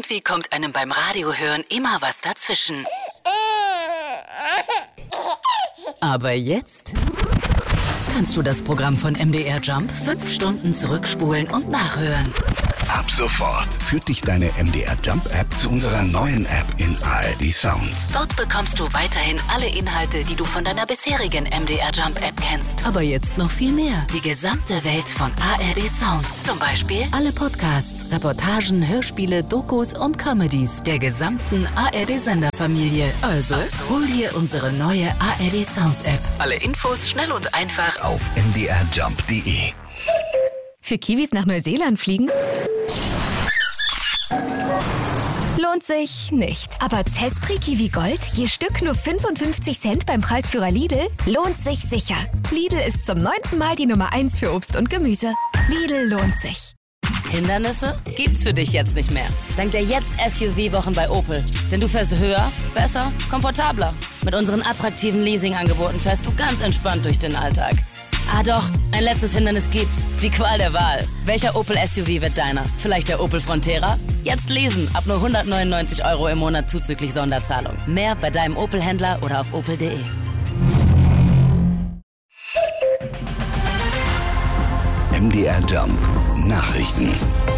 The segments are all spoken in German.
irgendwie kommt einem beim Radiohören immer was dazwischen. Aber jetzt kannst du das Programm von MDR Jump 5 Stunden zurückspulen und nachhören. Ab sofort führt dich deine MDR Jump App zu unserer neuen App in ARD Sounds. Dort bekommst du weiterhin alle Inhalte, die du von deiner bisherigen MDR Jump App kennst. Aber jetzt noch viel mehr. Die gesamte Welt von ARD Sounds. Zum Beispiel alle Podcasts, Reportagen, Hörspiele, Dokus und Comedies der gesamten ARD-Senderfamilie. Also hol dir unsere neue ARD Sounds App. Alle Infos schnell und einfach auf mdrjump.de. Für Kiwis nach Neuseeland fliegen? Lohnt sich nicht. Aber Zespri Kiwi Gold, je Stück nur 55 Cent beim Preisführer Lidl, lohnt sich sicher. Lidl ist zum 9. Mal die Nummer 1 für Obst und Gemüse. Lidl lohnt sich. Hindernisse gibt's für dich jetzt nicht mehr. Dank der jetzt SUV-Wochen bei Opel. Denn du fährst höher, besser, komfortabler. Mit unseren attraktiven Leasing-Angeboten fährst du ganz entspannt durch den Alltag. Ah doch, ein letztes Hindernis gibt's. Die Qual der Wahl. Welcher Opel SUV wird deiner? Vielleicht der Opel Frontera? Jetzt lesen, ab nur 199 € im Monat zuzüglich Sonderzahlung. Mehr bei deinem Opel-Händler oder auf opel.de. MDR Jump Nachrichten.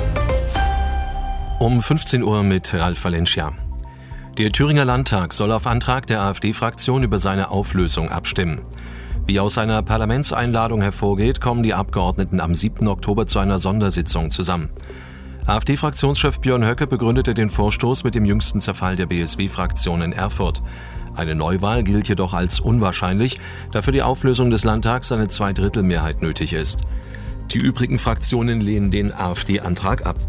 Um 15 Uhr mit Ralf Valencia. Der Thüringer Landtag soll auf Antrag der AfD-Fraktion über seine Auflösung abstimmen. Wie aus einer Parlamentseinladung hervorgeht, kommen die Abgeordneten am 7. Oktober zu einer Sondersitzung zusammen. AfD-Fraktionschef Björn Höcke begründete den Vorstoß mit dem jüngsten Zerfall der BSW-Fraktion in Erfurt. Eine Neuwahl gilt jedoch als unwahrscheinlich, da für die Auflösung des Landtags eine Zweidrittelmehrheit nötig ist. Die übrigen Fraktionen lehnen den AfD-Antrag ab.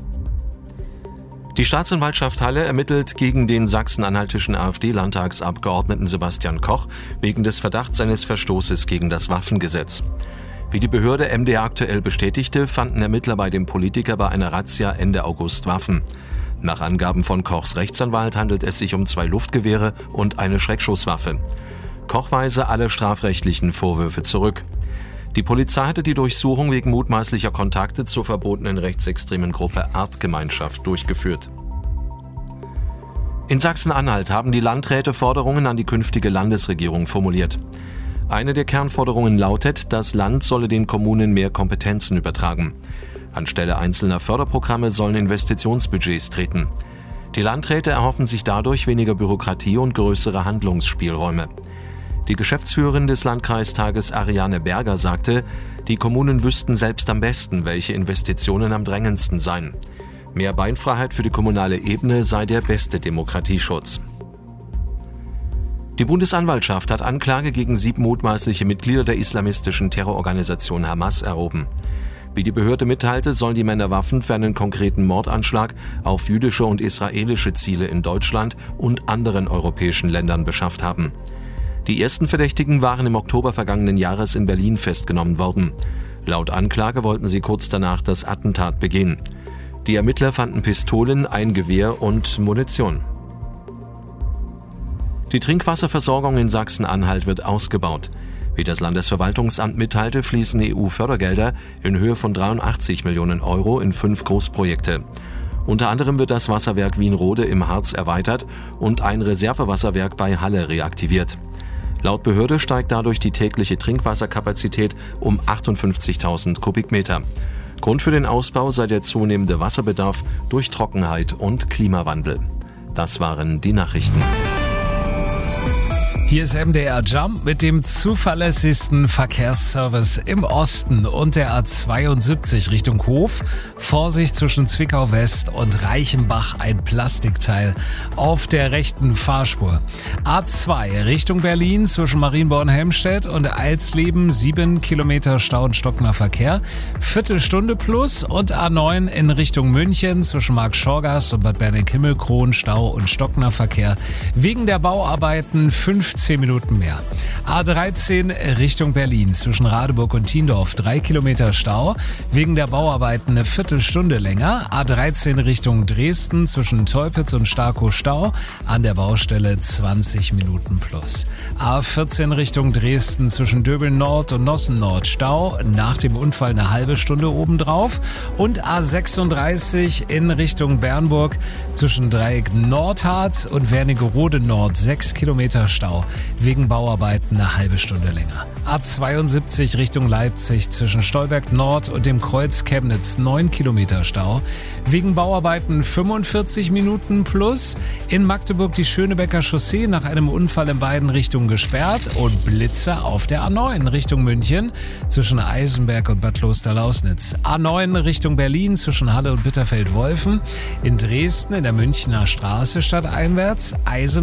Die Staatsanwaltschaft Halle ermittelt gegen den sachsen-anhaltischen AfD-Landtagsabgeordneten Sebastian Koch wegen des Verdachts eines Verstoßes gegen das Waffengesetz. Wie die Behörde MDR aktuell bestätigte, fanden Ermittler bei dem Politiker bei einer Razzia Ende August Waffen. Nach Angaben von Kochs Rechtsanwalt handelt es sich um 2 Luftgewehre und eine Schreckschusswaffe. Koch weise alle strafrechtlichen Vorwürfe zurück. Die Polizei hatte die Durchsuchung wegen mutmaßlicher Kontakte zur verbotenen rechtsextremen Gruppe Artgemeinschaft durchgeführt. In Sachsen-Anhalt haben die Landräte Forderungen an die künftige Landesregierung formuliert. Eine der Kernforderungen lautet, das Land solle den Kommunen mehr Kompetenzen übertragen. Anstelle einzelner Förderprogramme sollen Investitionsbudgets treten. Die Landräte erhoffen sich dadurch weniger Bürokratie und größere Handlungsspielräume. Die Geschäftsführerin des Landkreistages Ariane Berger sagte, die Kommunen wüssten selbst am besten, welche Investitionen am drängendsten seien. Mehr Beinfreiheit für die kommunale Ebene sei der beste Demokratieschutz. Die Bundesanwaltschaft hat Anklage gegen 7 mutmaßliche Mitglieder der islamistischen Terrororganisation Hamas erhoben. Wie die Behörde mitteilte, sollen die Männer Waffen für einen konkreten Mordanschlag auf jüdische und israelische Ziele in Deutschland und anderen europäischen Ländern beschafft haben. Die ersten Verdächtigen waren im Oktober vergangenen Jahres in Berlin festgenommen worden. Laut Anklage wollten sie kurz danach das Attentat begehen. Die Ermittler fanden Pistolen, ein Gewehr und Munition. Die Trinkwasserversorgung in Sachsen-Anhalt wird ausgebaut. Wie das Landesverwaltungsamt mitteilte, fließen EU-Fördergelder in Höhe von 83 Millionen € in 5 Großprojekte. Unter anderem wird das Wasserwerk Wienrode im Harz erweitert und ein Reservewasserwerk bei Halle reaktiviert. Laut Behörde steigt dadurch die tägliche Trinkwasserkapazität um 58.000 Kubikmeter. Grund für den Ausbau sei der zunehmende Wasserbedarf durch Trockenheit und Klimawandel. Das waren die Nachrichten. Hier ist MDR Jump mit dem zuverlässigsten Verkehrsservice im Osten und der A72 Richtung Hof. Vorsicht zwischen Zwickau West und Reichenbach, ein Plastikteil auf der rechten Fahrspur. A2 Richtung Berlin zwischen Marienborn-Helmstedt und Alsleben, 7 Kilometer Stau und stockender Verkehr, Viertelstunde plus, und A9 in Richtung München zwischen Marktschorgast und Bad Berneck-Himmelkron, Stau und stockender Verkehr. Wegen der Bauarbeiten 15 10 Minuten mehr. A13 Richtung Berlin zwischen Radeburg und Tiendorf 3 Kilometer Stau. Wegen der Bauarbeiten eine Viertelstunde länger. A13 Richtung Dresden zwischen Teupitz und Starkow Stau. An der Baustelle 20 Minuten plus. A14 Richtung Dresden zwischen Döbeln Nord und Nossen Nord Stau. Nach dem Unfall eine halbe Stunde obendrauf. Und A36 in Richtung Bernburg zwischen Dreieck Nordharz und Wernigerode Nord 6 Kilometer Stau. Wegen Bauarbeiten eine halbe Stunde länger. A72 Richtung Leipzig zwischen Stolberg Nord und dem Kreuz Chemnitz 9 Kilometer Stau. Wegen Bauarbeiten 45 Minuten plus. In Magdeburg die Schönebecker Chaussee nach einem Unfall in beiden Richtungen gesperrt und Blitzer auf der A9 Richtung München zwischen Eisenberg und Bad Klosterlausnitz. A9 Richtung Berlin zwischen Halle und Bitterfeld-Wolfen. In Dresden in der Münchner Straße stadteinwärts.